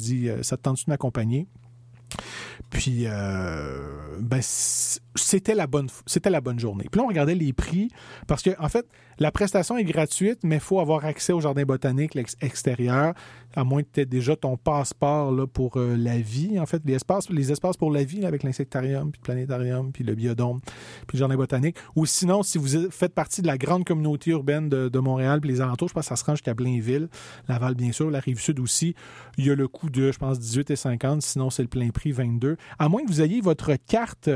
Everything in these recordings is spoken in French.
dit « Ça te tente-tu de m'accompagner? » Puis, c'était la bonne journée. Puis là, on regardait les prix parce que, en fait, la prestation est gratuite, mais il faut avoir accès au jardin botanique extérieur, à moins que tu aies déjà ton passeport là, pour la vie. En fait, les espaces pour la vie là, avec l'insectarium, puis le planétarium, puis le biodôme, puis le jardin botanique. Ou sinon, si vous faites partie de la grande communauté urbaine de Montréal puis les alentours, je pense que ça se rend jusqu'à Blainville, Laval, bien sûr, la Rive-Sud aussi. Il y a le coût de, je pense, 18,50. Sinon, c'est le plein prix, 22. À moins que vous ayez votre carte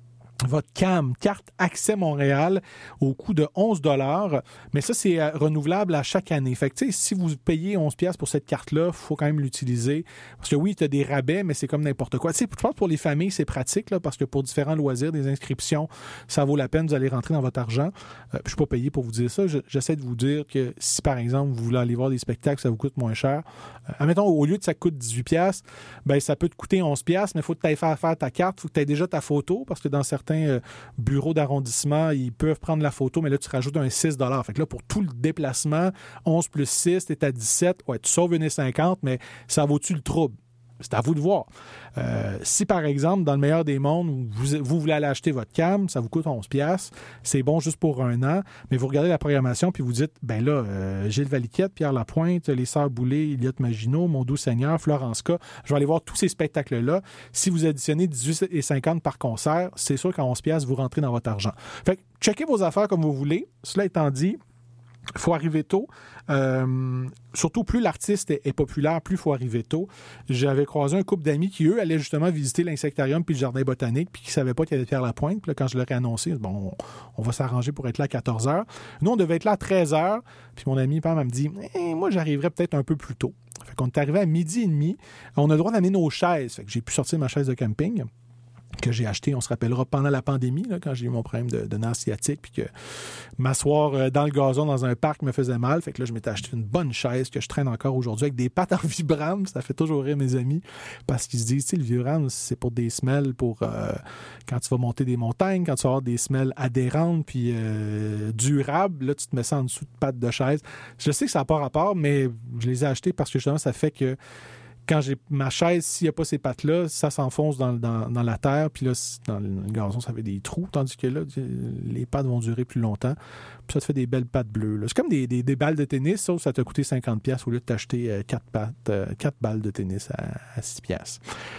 CAM, carte Accès Montréal, au coût de 11$. Mais ça, c'est renouvelable à chaque année. Fait que, tu sais, si vous payez 11$ pour cette carte-là, il faut quand même l'utiliser. Parce que oui, tu as des rabais, mais c'est comme n'importe quoi. Tu sais, je pense que pour les familles, c'est pratique, là, parce que pour différents loisirs, des inscriptions, ça vaut la peine. Vous allez rentrer dans votre argent. Je ne suis pas payé pour vous dire ça. J'essaie de vous dire que si, par exemple, vous voulez aller voir des spectacles, ça vous coûte moins cher. Admettons, au lieu de ça coûte 18$, ben, ça peut te coûter 11$, mais il faut que tu ailles faire ta carte. Il faut que tu aies déjà ta photo, parce que dans certains bureaux d'arrondissement, ils peuvent prendre la photo, mais là, tu rajoutes un 6$. Fait que là, pour tout le déplacement, 11 plus 6, t'es à 17. Ouais, tu sauves 1,50$, mais ça vaut-tu le trouble? C'est à vous de voir. Si, par exemple, dans le meilleur des mondes, vous voulez aller acheter votre cam, ça vous coûte 11$, c'est bon juste pour un an, mais vous regardez la programmation puis vous dites, ben là, Gilles Valiquette, Pierre Lapointe, les Sœurs Boulay, Iliot Maginot, Mon Doux Seigneur, Florence K, je vais aller voir tous ces spectacles-là. Si vous additionnez 18,50$ par concert, c'est sûr qu'à 11$, vous rentrez dans votre argent. Fait que, checkez vos affaires comme vous voulez. Cela étant dit, il faut arriver tôt. Surtout, plus l'artiste est populaire, plus il faut arriver tôt. J'avais croisé un couple d'amis qui, eux, allaient justement visiter l'insectarium puis le jardin botanique puis qui ne savaient pas qu'il y avait Pierre Lapointe. Puis là, quand je leur ai annoncé, bon, on va s'arranger pour être là à 14h. Nous, on devait être là à 13h. Puis mon ami Pam, elle me dit, moi, j'arriverais peut-être un peu plus tôt. Fait qu'on est arrivé à 12h30. On a le droit d'amener nos chaises. Fait que j'ai pu sortir ma chaise de camping que j'ai acheté, on se rappellera, pendant la pandémie, là, quand j'ai eu mon problème de nerf sciatique, puis que m'asseoir dans le gazon dans un parc me faisait mal. Fait que là, je m'étais acheté une bonne chaise que je traîne encore aujourd'hui avec des pattes en vibrame. Ça fait toujours rire mes amis, parce qu'ils se disent, tu sais, le vibrame, c'est pour des semelles, pour quand tu vas monter des montagnes, quand tu vas avoir des semelles adhérentes, puis durables, là, tu te mets ça en dessous de pattes de chaise. Je sais que ça n'a pas rapport, mais je les ai achetées parce que justement, ça fait que quand j'ai ma chaise, s'il n'y a pas ces pattes-là, ça s'enfonce dans la terre, puis là, dans le gazon, ça fait des trous, tandis que là, les pattes vont durer plus longtemps, puis ça te fait des belles pattes bleues. Là. C'est comme des balles de tennis, sauf que ça t'a coûté 50$ au lieu de t'acheter 4 balles de tennis à 6$.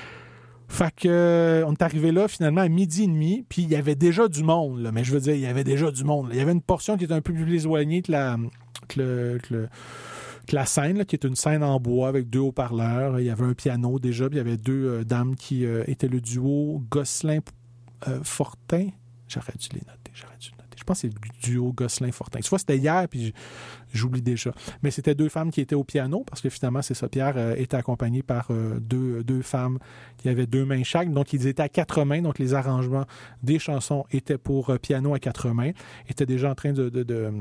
Fait que, on est arrivé là, finalement, à 12h30, puis il y avait déjà du monde, là, mais je veux dire, il y avait déjà du monde. Là. Il y avait une portion qui était un peu plus éloignée que la scène, là, qui est une scène en bois avec 2 haut-parleurs. Il y avait un piano déjà, puis il y avait 2 dames qui étaient le duo Gosselin-Fortin. J'aurais dû les noter. Je pense que c'est le duo Gosselin-Fortin. Tu vois, c'était hier, puis j'oublie déjà. Mais c'était 2 femmes qui étaient au piano, parce que finalement, c'est ça. Pierre était accompagné par deux femmes qui avaient 2 mains chaque. Donc, ils étaient à 4 mains. Donc, les arrangements des chansons étaient pour piano à 4 mains. Ils étaient déjà en train de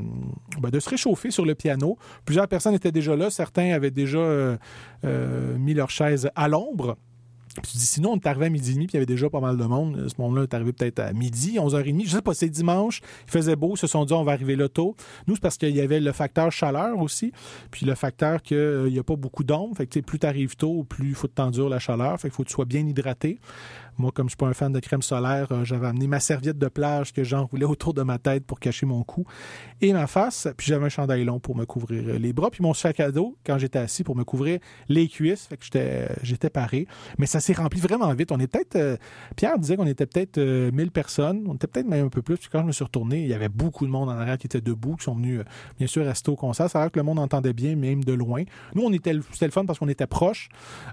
se réchauffer sur le piano. Plusieurs personnes étaient déjà là. Certains avaient déjà mis leur chaise à l'ombre. Puis sinon, on est arrivé à 12h30, puis il y avait déjà pas mal de monde. Ce monde-là est arrivé peut-être à 12h, 11h30. Je sais pas, c'est dimanche, il faisait beau, ils se sont dit on va arriver là tôt. Nous, c'est parce qu'il y avait le facteur chaleur aussi, puis le facteur qu'il n'y a pas beaucoup d'ombre. Fait que plus tu arrives tôt, plus il faut que tu endures la chaleur. Fait qu'il faut que tu sois bien hydraté. Moi, comme je ne suis pas un fan de crème solaire, j'avais amené ma serviette de plage que j'enroulais autour de ma tête pour cacher mon cou et ma face. Puis j'avais un chandail long pour me couvrir les bras. Puis mon sac à dos, quand j'étais assis, pour me couvrir les cuisses. Fait que j'étais paré. Mais ça s'est rempli vraiment vite. On est peut-être... Pierre disait qu'on était peut-être 1000 personnes. On était peut-être même un peu plus. Puis quand je me suis retourné, il y avait beaucoup de monde en arrière qui était debout, qui sont venus, bien sûr, rester au concert. Ça a l'air que le monde entendait bien, même de loin. Nous, c'était le fun parce qu'on était proches.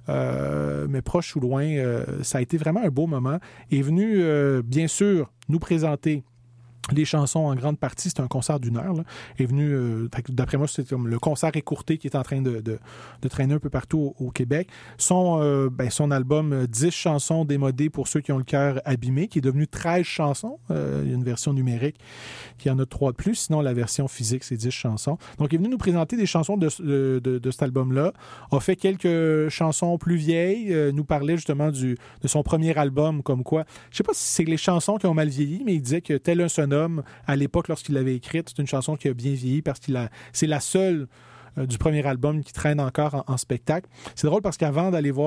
Mais proches ou loin, ça a été vraiment un beau moment. Est venu, bien sûr, nous présenter les chansons en grande partie. C'est un concert d'1 heure. Là. Est venu, d'après moi, c'est comme le concert écourté qui est en train de traîner un peu partout au Québec. Son album 10 chansons démodées pour ceux qui ont le cœur abîmé, qui est devenu 13 chansons. Il y a une version numérique qui en a 3 de plus. Sinon, la version physique, c'est 10 chansons. Donc, il est venu nous présenter des chansons de cet album-là. A fait quelques chansons plus vieilles. Nous parlait justement de son premier album, comme quoi. Je sais pas si c'est les chansons qui ont mal vieilli, mais il disait que Tel un sonore, à l'époque, lorsqu'il l'avait écrite, c'est une chanson qui a bien vieilli parce c'est la seule du premier album qui traîne encore en spectacle. C'est drôle parce qu'avant d'aller voir